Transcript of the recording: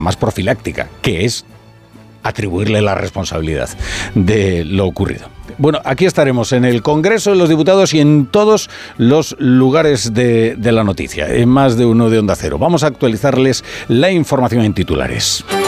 más profiláctica, que es atribuirle la responsabilidad de lo ocurrido. Bueno, aquí estaremos en el Congreso de los Diputados y en todos los lugares de la noticia, en más de uno de Onda Cero. Vamos a actualizarles la información en titulares.